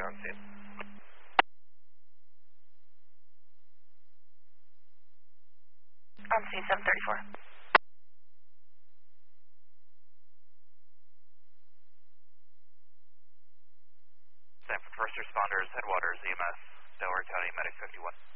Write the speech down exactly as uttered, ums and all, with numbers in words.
on scene. On scene seven thirty-four. Same for first responders, Headwaters, E M S, Delaware County, Medic fifty-one.